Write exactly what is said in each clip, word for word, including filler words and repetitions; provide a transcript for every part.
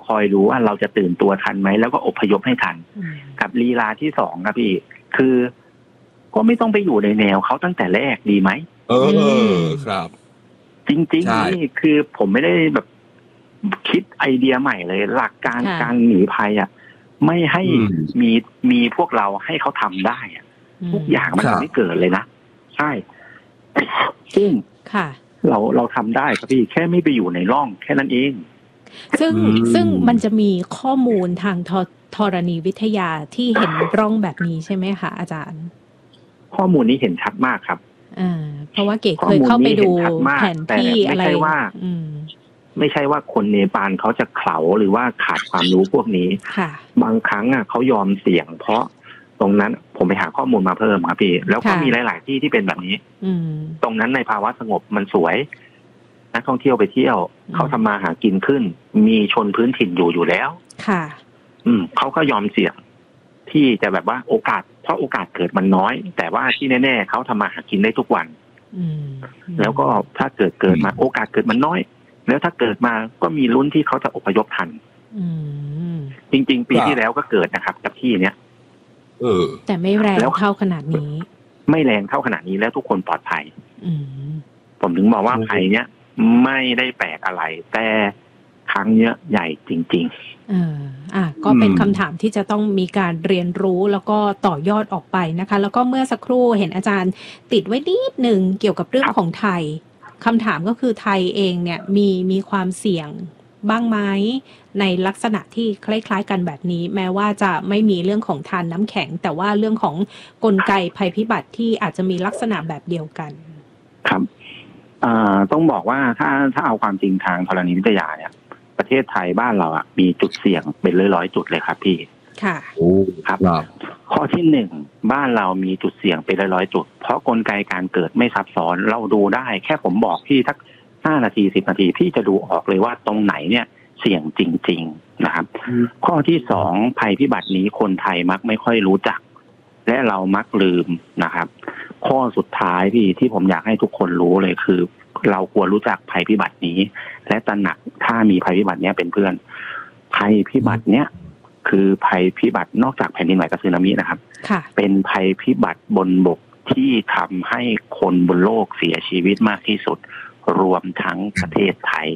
คอยดูว่าเราจะตื่นตัวทันไหมแล้วก็อพยพให้ทันกับลีลาที่สองครับพี่คือก็ไม่ต้องไปอยู่ในแนวเขาตั้งแต่แรกดีไหมเออครับจริงๆนี่คือผมไม่ได้แบบคิดไอเดียใหม่เลยหลักการการหนีภัยอ่ะไม่ให้มีมีพวกเราให้เขาทำได้อ่ะทุกอย่างมันจะไม่เกิดเลยนะใช่ซึ่งเราเราทำได้ครับพี่แค่ไม่ไปอยู่ในร่องแค่นั้นเองซึ่งซึ่งมันจะมีข้อมูลทางธรณีวิทยาที่เห็นร่องแบบนี้ใช่ไหมคะอาจารย์ข้อมูลนี้เห็นชัดมากครับอ่าเพราะว่าเก๋เคยเข้าไปดูแผนที่อะไรไม่ใช่ว่าไม่ใช่ว่าคนเนปาลเขาจะเขลาหรือว่าขาดความรู้พวกนี้บางครั้งอ่ะเขายอมเสี่ยงเพราะตรงนั้นผมไปหาข้อมูลมาเพิ่มครับพี่แล้วก็มีหลายๆที่ที่เป็นแบบนี้ตรงนั้นในภาวะสงบมันสวยนักท่องเที่ยวไปเที่ยวเขาทำมาหากินขึ้นมีชนพื้นถิ่นอยู่อยู่แล้วค่ะอืมเขาก็ยอมเสี่ยงที่จะแบบว่าโอกาสเพราะโอกาสเกิดมันน้อยแต่ว่าที่แน่ๆเขาทำมาหากินได้ทุกวันแล้วก็ถ้าเกิดเกิดมาโอกาสเกิดมันน้อยแล้วถ้าเกิดมาก็มีลุ้นที่เขาจะอพยพทันจริงๆปีที่แล้วก็เกิดนะครับกับที่เนี้ยเออแต่ไม่แรงเท่าขนาดนี้ไม่แรงเท่าขนาดนี้แล้วทุกคนปลอดภัยผมถึงบอกว่าภัยเนี้ยไม่ได้แปลกอะไรแต่ครั้งเนี้ยใหญ่จริงๆเอออ่ะก็เป็นคำถามที่จะต้องมีการเรียนรู้แล้วก็ต่อยอดออกไปนะคะแล้วก็เมื่อสักครู่เห็นอาจารย์ติดไว้นิดหนึ่งเกี่ยวกับเรื่องของไทยคำถามก็คือไทยเองเนี่ยมีมีความเสี่ยงบ้างไหมในลักษณะที่คล้ายๆกันแบบนี้แม้ว่าจะไม่มีเรื่องของทานน้ำแข็งแต่ว่าเรื่องของกลไกภัยพิบัติที่อาจจะมีลักษณะแบบเดียวกันครับอ่าต้องบอกว่าถ้าถ้าเอาความจริงทางธรณีวิทยาเนี่ยประเทศไทยบ้านเราอ่ะมีจุดเสี่ยงเป็นร้อยๆจุดเลยครับพี่ค่ะโอ้ครับข้อที่หนึ่งบ้านเรามีจุดเสี่ยงเป็นร้อยๆจุดเพราะกลไกการเกิดไม่ซับซ้อนเราดูได้แค่ผมบอกพี่ทักห้านาทีสิบนาทีพี่จะดูออกเลยว่าตรงไหนเนี่ยเสี่ยงจริงๆนะครับข้อที่สองภัยพิบัตินี้คนไทยมักไม่ค่อยรู้จักและเรามักลืมนะครับข้อสุดท้ายที่ที่ผมอยากให้ทุกคนรู้เลยคือเราควรรู้จักภัยพิบัตินี้และตระหนักถ้ามีภัยพิบัติเนี้ยเป็นเพื่อนภัยพิบัติเนี้ยคือภัยพิบัตินอกจากแผ่นดินไหวกับสึนามินะครับเป็นภัยพิบัติบนบกที่ทำให้คนบนโลกเสียชีวิตมากที่สุดรวมทั้งประเทศไทย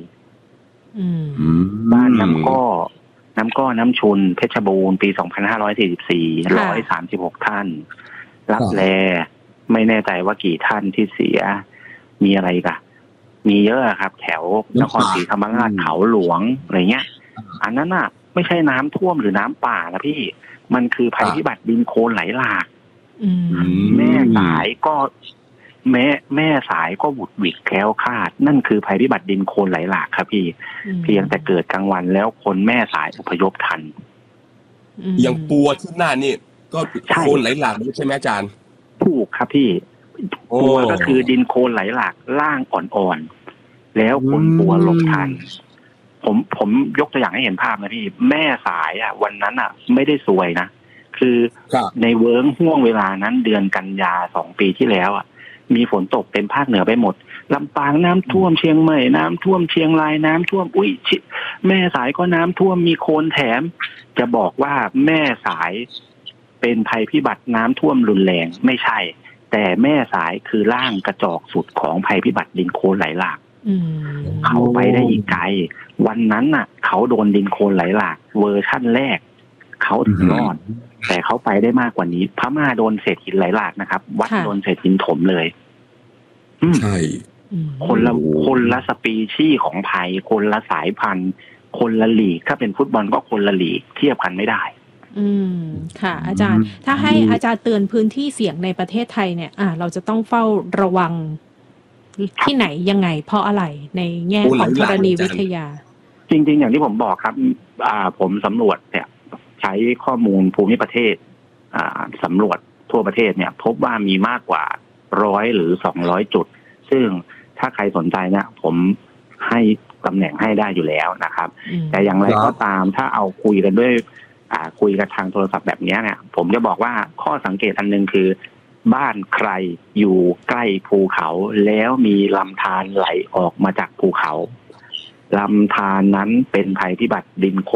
บ้านน้ำก้อน้ำก้อน้ำชุนเพชรบูรณ์ปีสองพันห้าร้อยสี่สิบสี่ หนึ่งร้อยสามสิบหกท่านรับแลไม่แน่ใจว่ากี่ท่านที่เสียมีอะไรอีกอะมีเยอะครับแถวนครศรีธรรมราชเขาหลวงอะไรเงี้ยอันนั้นน่ะไม่ใช่น้ำท่วมหรือน้ำป่านะพี่มันคือภัยพิบัติดินโคลนไหลหลากแม่สายก็แม่แม่สายก็หวุดหวิดแคล้วคลาดนั่นคือภัยพิบัติดินโคลนไหลหลากครับพี่เพียงแต่เกิดกลางวันแล้วคนแม่สายอพยพทันอย่างปัวที่หน้านี่ก็โคลนไหลหลากใช่ไหมอาจารย์ถูกครับพี่ปัวก็คือดินโคลนไหลหลากล่างอ่อนๆแล้วคนปัวหลบทันผมผมยกตัวอย่างให้เห็นภาพนะพี่แม่สายอ่ะวันนั้นอ่ะไม่ได้สวยนะคือในเวิ้งห่วงเวลานั้นเดือนกันยาสองปีที่แล้วอ่ะมีฝนตกเต็มภาคเหนือไปหมดลำปางน้ำท่วมเชียงใหม่น้ำท่วมเชียงรายน้ำท่วมอุ้ยแม่สายก็น้ำท่วมมีโคลนแถมจะบอกว่าแม่สายเป็นภัยพิบัติน้ำท่วมรุนแรงไม่ใช่แต่แม่สายคือล่างกระจอกสุดของภัยพิบัติดินโคลนไหลหลากเขาไปได้อีกไกลวันนั้นน่ะเขาโดนดินโคลนไหลหลากเวอร์ชั่นแรกเขาถึงรอดแต่เขาไปได้มากกว่านี้พม่าโดนเศษหินไหลหลากนะครับวัดโดนเศษหินถมเลยใช่คนละคนละสปีชีส์ของภัยคนละสายพันธุ์คนละลีกถ้าเป็นฟุตบอลก็คนละลีกเทียบกันไม่ได้อืมค่ะอาจารย์ถ้าให้อาจารย์เตือนพื้นที่เสี่ยงในประเทศไทยเนี่ยอ่าเราจะต้องเฝ้าระวังที่ไหนยังไงเพราะอะไรในแง่ของธรณีวิทยาจริงๆอย่างที่ผมบอกครับอ่าผมสำรวจเนี่ยใช้ข้อมูลภูมิประเทศอ่าสำรวจทั่วประเทศเนี่ยพบว่ามีมากกว่าร้อยหรือสองร้อยจุดซึ่งถ้าใครสนใจเนี่ยผมให้ตำแหน่งให้ได้อยู่แล้วนะครับแต่อย่างไรก็ตามถ้าเอาคุยกันด้วยอ่าคุยกันทางโทรศัพท์แบบนี้เนี่ยผมจะบอกว่าข้อสังเกตอันนึงคือบ้านใครอยู่ใกล้ภูเขาแล้วมีลำธารไหลออกมาจากภูเขาลำธารนั้นเป็นภัยพิบัติดินโคลน